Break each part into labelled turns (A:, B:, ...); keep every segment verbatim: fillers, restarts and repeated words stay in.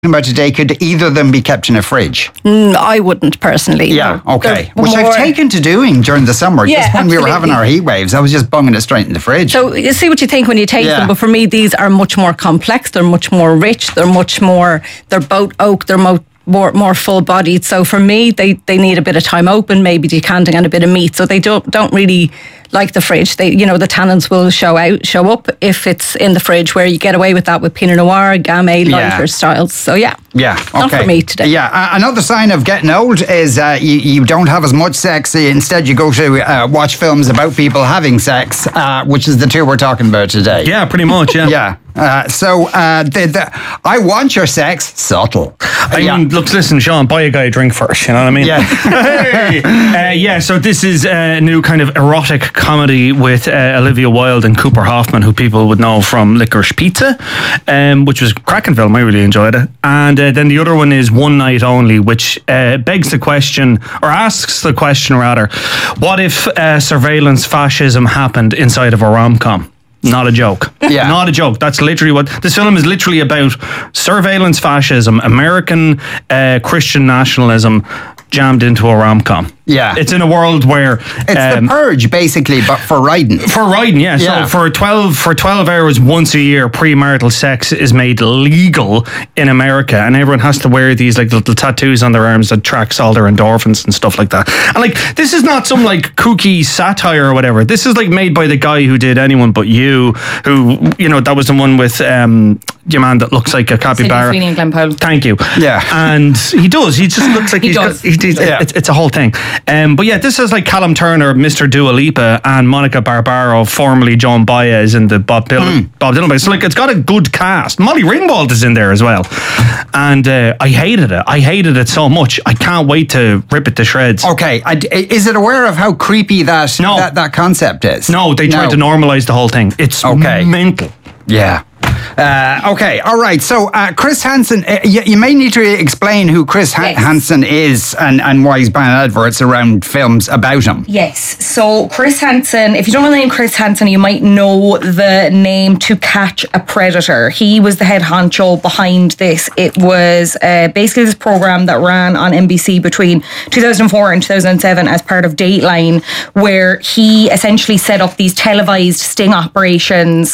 A: about today, could either of them be kept in a fridge?
B: Mm, I wouldn't personally.
A: Yeah,
B: no.
A: okay.
B: They're
A: Which
B: more,
A: I've taken to doing during the summer.
B: Yeah,
A: just when we were
B: absolutely.
A: having our heat waves, I was just bunging it straight in the fridge.
B: So you see what you think when you taste
A: Yeah.
B: them, but for me these are much more complex, they're much more rich, they're much more, they're both oak, they're mo- more more full bodied. So for me they, they need a bit of time open, maybe decanting and a bit of meat. So they don't don't really like the fridge. They, you know, the tannins will show out, show up if it's in the fridge, where you get away with that with Pinot Noir, Gamay, lighter
A: Yeah.
B: styles. So yeah.
A: Yeah, okay.
B: Not for me today.
A: Yeah, uh, another sign of getting old is uh, you, you don't have as much sex. Instead, you go to uh, watch films about people having sex, uh, which is the two we're talking about today.
C: Yeah, pretty much, yeah.
A: Yeah. Uh, so uh, the, the, I want your sex subtle.
C: I
A: yeah.
C: mean, look, listen, Sean, buy a guy a drink first, you know what I mean?
A: Yeah.
C: Hey! uh, yeah, so this is a new kind of erotic comedy with uh, Olivia Wilde and Cooper Hoffman, who people would know from Licorice Pizza, um, which was a cracking film. I really enjoyed it. And uh, then the other one is One Night Only, which uh, begs the question, or asks the question rather, what if uh, surveillance fascism happened inside of a rom-com? Not a joke.
A: Yeah.
C: Not a joke. That's literally what this film is literally about. Surveillance fascism, American uh, Christian nationalism jammed into a rom-com.
A: Yeah.
C: It's in a world where
A: It's
C: um,
A: the Purge, basically, but for riding.
C: for riding, yeah.
A: Yeah.
C: So for twelve for twelve hours once a year, premarital sex is made legal in America, and everyone has to wear these like little tattoos on their arms that tracks all their endorphins and stuff like that. And like, this is not some like kooky satire or whatever. This is like made by the guy who did Anyone But You, who, you know, that was the one with um your man that looks like a capybara.
B: Sweeney and Glenn Powell.
C: Thank you.
A: Yeah.
C: And he does. He just looks like
B: He
C: he's
B: does.
C: got, he, he's,
A: Yeah.
C: it's, it's a whole thing. Um, but yeah, this is like Callum Turner, Mister Dua Lipa, and Monica Barbaro, formerly Joan Baez in the Bob Dylan. Bob Dylan. So like, it's got a good cast. Molly Ringwald is in there as well, and uh, I hated it. I hated it so much. I can't wait to rip it to shreds.
A: Okay, I, is it aware of how creepy that
C: No.
A: that, that concept is?
C: No, they tried
A: No.
C: to normalise the whole thing. It's
A: Okay.
C: mental.
A: Yeah. Uh, okay, all right. So, uh, Chris Hansen, uh, you, you may need to explain who Chris ha-
B: Yes.
A: Hansen is and, and why he's buying adverts around films about him.
B: Yes. So Chris Hansen, if you don't know the name Chris Hansen, you might know the name To Catch a Predator. He was the head honcho behind this. It was uh, basically this program that ran on N B C between two thousand four and two thousand seven as part of Dateline, where he essentially set up these televised sting operations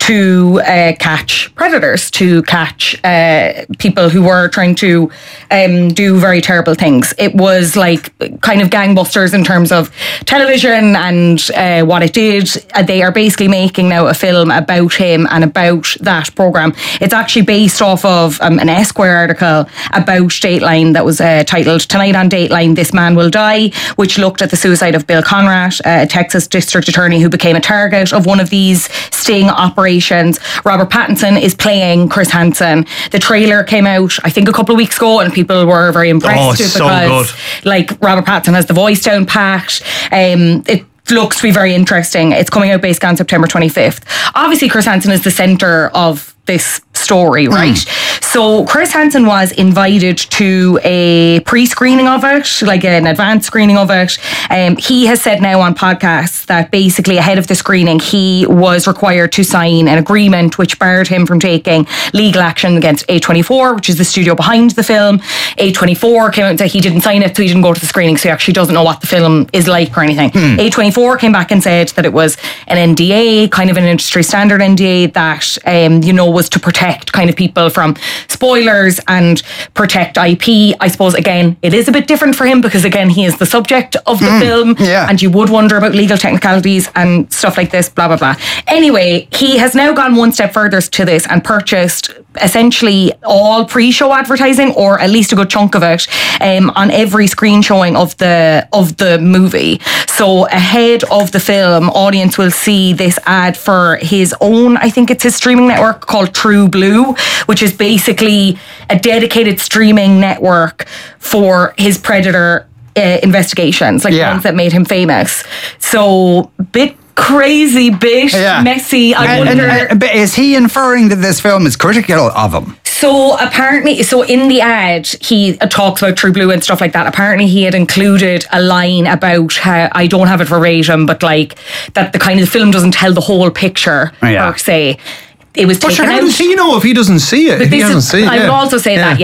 B: to uh, catch predators, to catch uh, people who were trying to um, do very terrible things. It was like kind of gangbusters in terms of television and uh, what it did. Uh, they are basically making now a film about him and about that program. It's actually based off of um, an Esquire article about Dateline that was uh, titled Tonight on Dateline, This Man Will Die, which looked at the suicide of Bill Conrad, a Texas district attorney who became a target of one of these sting operations. Robert Pattinson is playing Chris Hansen. The trailer came out, I think, a couple of weeks ago, and people were very impressed
C: Oh,
B: too,
C: so
B: because
C: good.
B: like Robert Pattinson has the voice down pat. Um, it looks to be very interesting. It's coming out basically on September twenty-fifth. Obviously, Chris Hansen is the centre of this story, right? Mm. So Chris Hansen was invited to a pre-screening of it, like an advanced screening of it. Um, he has said now on podcasts that basically ahead of the screening, he was required to sign an agreement which barred him from taking legal action against A twenty-four, which is the studio behind the film. A twenty-four came out and said he didn't sign it, so he didn't go to the screening, so he actually doesn't know what the film is like or anything. Mm. A twenty-four came back and said that it was an N D A, kind of an industry standard N D A that, um, you know, was to protect kind of people from spoilers and protect I P. I suppose, again, it is a bit different for him because, again, he is the subject of the mm, film,
A: yeah.
B: and you would wonder about legal technicalities and stuff like this, blah, blah, blah. Anyway, he has now gone one step further to this and purchased essentially all pre-show advertising, or at least a good chunk of it, um, on every screen showing of the of the movie. So ahead of the film, audience will see this ad for his own, I think it's his streaming network called True Blue, which is basically a dedicated streaming network for his Predator uh, investigations, like
A: yeah.
B: the ones that made him famous. So bit crazy, bit
A: yeah.
B: messy. I
A: and,
B: wonder.
A: And, uh, but is he inferring that this film is critical of him?
B: So apparently, so in the ad, he uh, talks about True Blue and stuff like that. Apparently, he had included a line about how, I don't have it verbatim, but like that the kind of the film doesn't tell the whole picture
A: oh, yeah.
B: per se. it was
C: But
B: taken
C: sure, how
B: out.
C: does he know if he doesn't see it?
B: But
C: If he
B: this
C: hasn't
B: is,
C: seen it.
B: I would
C: yeah.
B: also say
C: Yeah.
B: that,